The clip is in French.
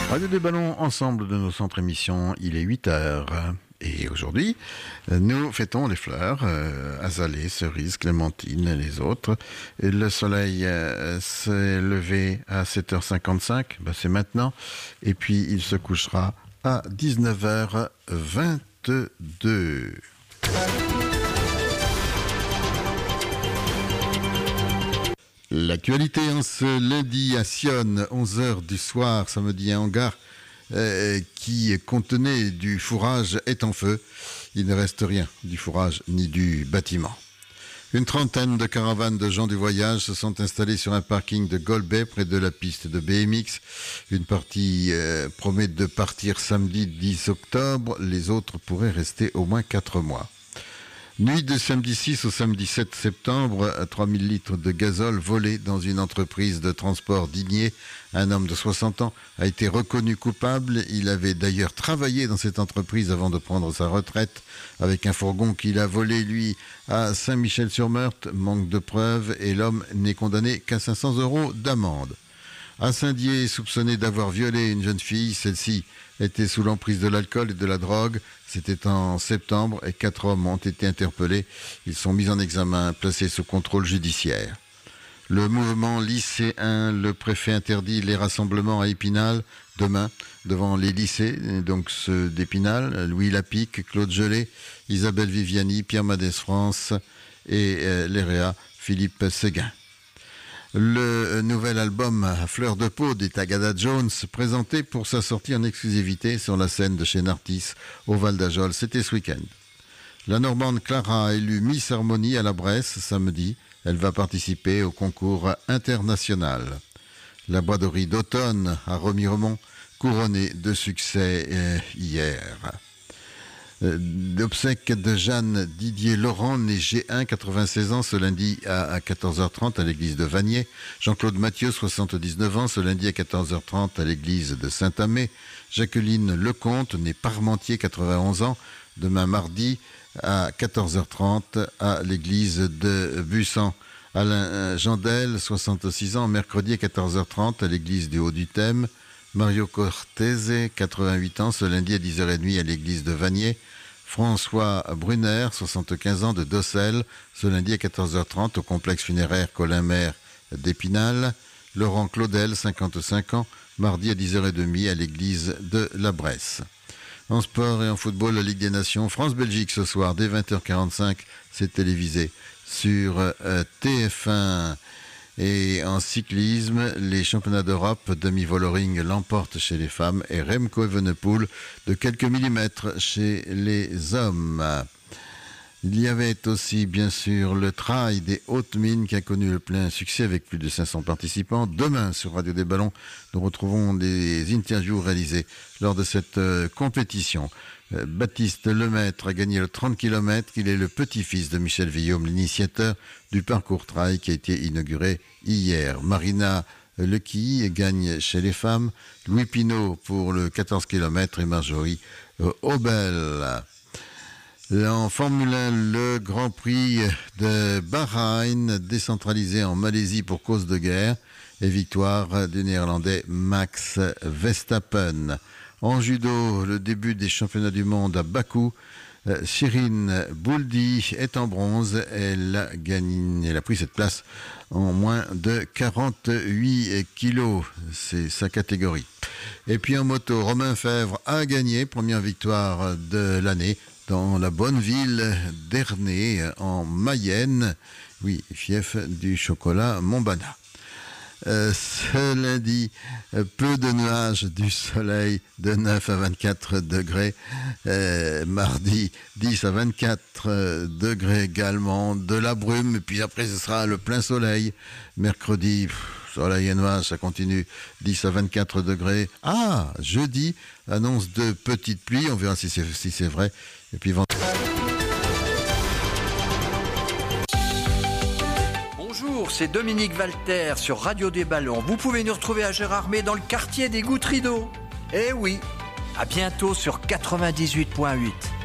Radio des Ballons, ensemble de nos centres émissions, il est 8h. Et aujourd'hui, nous fêtons les fleurs, azalées, cerises, clémentines et les autres. Et le soleil s'est levé à 7h55, c'est maintenant. Et puis il se couchera à 19h22. L'actualité en ce lundi à Sionne, 11h du soir, samedi, un hangar qui contenait du fourrage est en feu. Il ne reste rien du fourrage ni du bâtiment. Une trentaine de caravanes de gens du voyage se sont installées sur un parking de Golbey près de la piste de BMX. Une partie promet de partir samedi 10 octobre. Les autres pourraient rester au moins 4 mois. Nuit de samedi 6 au samedi 7 septembre, 3000 litres de gazole volés dans une entreprise de transport d'Igné. Un homme de 60 ans a été reconnu coupable. Il avait d'ailleurs travaillé dans cette entreprise avant de prendre sa retraite avec un fourgon qu'il a volé, lui, à Saint-Michel-sur-Meurthe. Manque de preuves et l'homme n'est condamné qu'à 500 € d'amende. À Saint-Dié, soupçonné d'avoir violé une jeune fille, celle-ci était sous l'emprise de l'alcool et de la drogue. C'était en septembre et 4 hommes ont été interpellés. Ils sont mis en examen, placés sous contrôle judiciaire. Le mouvement lycéen, le préfet interdit les rassemblements à Épinal demain devant les lycées, donc ceux d'Épinal, Louis Lapique, Claude Gelé, Isabelle Viviani, Pierre Madès France et l'EREA, Philippe Séguin. Le nouvel album à fleur de peau d'Etagada Jones, présenté pour sa sortie en exclusivité sur la scène de chez Nartis au Val d'Ajol, c'était ce week-end. La Normande Clara a élu Miss Harmonie à la Bresse samedi. Elle va participer au concours international. La braderie d'automne à Remiremont, couronnée de succès hier. L'obsèque de Jeanne Didier Laurent, né G1, 96 ans, ce lundi à 14h30 à l'église de Vanier. Jean-Claude Mathieu, 79 ans, ce lundi à 14h30 à l'église de Saint-Amé. Jacqueline Lecomte, née Parmentier, 91 ans, demain mardi à 14h30 à l'église de Bussan. Alain Jandel, 66 ans, mercredi à 14h30 à l'église du Haut-du-Thème. Mario Cortese, 88 ans, ce lundi à 10h30 à l'église de Vanier. François Brunner, 75 ans, de Dossel, ce lundi à 14h30 au complexe funéraire Colin-Mer d'Épinal. Laurent Claudel, 55 ans, mardi à 10h30 à l'église de la Bresse. En sport et en football, la Ligue des Nations, France-Belgique ce soir, dès 20h45, c'est télévisé sur TF1. Et en cyclisme, les championnats d'Europe, demi-voloring l'emporte chez les femmes et Remco Evenepoel de quelques millimètres chez les hommes. Il y avait aussi, bien sûr, le trail des Hautes-Mines qui a connu le plein succès avec plus de 500 participants. Demain, sur Radio des Ballons, nous retrouvons des interviews réalisées lors de cette compétition. Baptiste Lemaître a gagné le 30 km. Il est le petit-fils de Michel Villaume, l'initiateur du parcours trail qui a été inauguré hier. Marina Lequilly gagne chez les femmes. Louis Pinault pour le 14 km et Marjorie Aubel. En Formule 1, le Grand Prix de Bahreïn, décentralisé en Malaisie pour cause de guerre, et victoire du Néerlandais Max Verstappen. En judo, le début des championnats du monde à Bakou, Shirin Bouldi est en bronze. Elle a pris cette place en moins de 48 kilos. C'est sa catégorie. Et puis en moto, Romain Fèvre a gagné, première victoire de l'année, dans la bonne ville d'Ernée, en Mayenne. Oui, fief du chocolat Montbana. Ce lundi, peu de nuages, du soleil de 9 à 24 degrés. Mardi, 10 à 24 degrés également, de la brume. Et puis après, ce sera le plein soleil. Mercredi, soleil et nuages, ça continue, 10 à 24 degrés. Ah, jeudi, annonce de petites pluies. On verra si c'est vrai. Et puis Bonjour, c'est Dominique Walter sur Radio des Ballons. Vous pouvez nous retrouver à Gérardmer dans le quartier des Gouttes Rideaux. Eh oui, à bientôt sur 98.8.